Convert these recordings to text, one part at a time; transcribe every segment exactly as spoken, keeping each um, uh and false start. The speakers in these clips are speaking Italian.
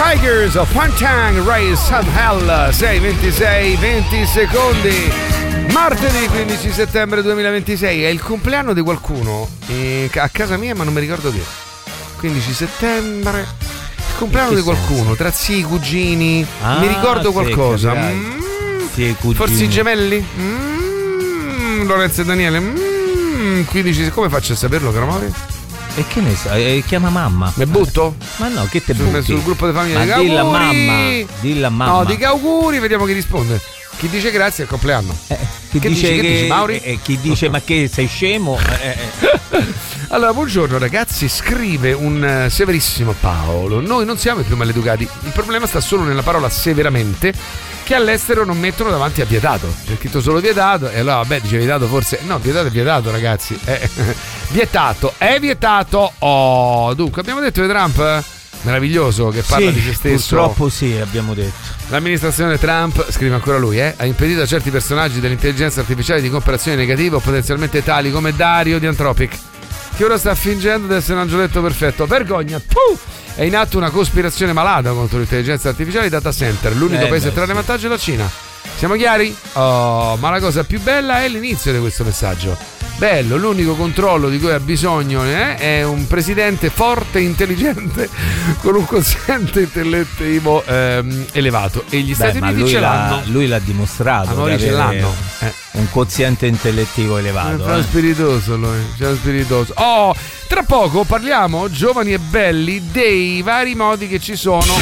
Tigers of Pantang Race of Hell. Sei ventisei venti secondi. Martedì quindici settembre duemilaventisei è il compleanno di qualcuno eh, a casa mia, ma non mi ricordo chi. quindici settembre, il compleanno di qualcuno, tra zii, cugini, ah, mi ricordo qualcosa. Mm, sì, forse i gemelli? Mm, Lorenzo e Daniele? Mm, quindici, come faccio a saperlo, Caramovi? E che ne sa? Eh, chiama mamma. Me butto? Ma no, che te sul, butti? Sul gruppo di famiglia. Ma di dilla mamma. Dilla mamma. No, dica auguri, vediamo chi risponde. Chi dice grazie è il compleanno. Eh, chi, che dice dice, che, che dici, Mauri? Eh, chi dice ma che sei scemo? Eh, eh. Allora, buongiorno ragazzi, scrive un uh, severissimo Paolo. Noi non siamo i più maleducati. Il problema sta solo nella parola severamente, che all'estero non mettono davanti a vietato. C'è scritto solo vietato e allora vabbè, dice vietato forse. No, vietato è vietato, ragazzi. Eh, vietato, è vietato. Oh, dunque, abbiamo detto di Trump? Meraviglioso, che parla sì, di se stesso. Purtroppo sì, abbiamo detto. L'amministrazione Trump, scrive ancora lui, eh, ha impedito a certi personaggi dell'intelligenza artificiale di comparazione negativa o potenzialmente tali come Dario di Anthropic, che ora sta fingendo di essere un angioletto perfetto. Vergogna! Puh! È in atto una cospirazione malata contro l'intelligenza artificiale e data center. L'unico eh, paese a beh, trarne sì. vantaggio è la Cina. Siamo chiari? Oh, ma la cosa più bella è l'inizio di questo messaggio. Bello, l'unico controllo di cui ha bisogno eh, è un presidente forte e intelligente con un quoziente intellettivo ehm, elevato. E gli Stati Beh, Uniti lui ce l'ha, l'hanno. lui l'ha dimostrato. Ah, noi ce l'hanno. Eh. Un quoziente intellettivo elevato. C'è eh. spiritoso lui, c'è spiritoso. Oh, tra poco parliamo, giovani e belli, dei vari modi che ci sono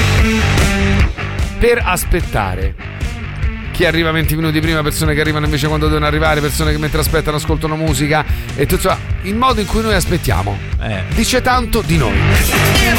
per aspettare. Chi arriva venti minuti prima, persone che arrivano invece quando devono arrivare, persone che mentre aspettano ascoltano musica e tutto, il modo in cui noi aspettiamo Eh. dice tanto di noi.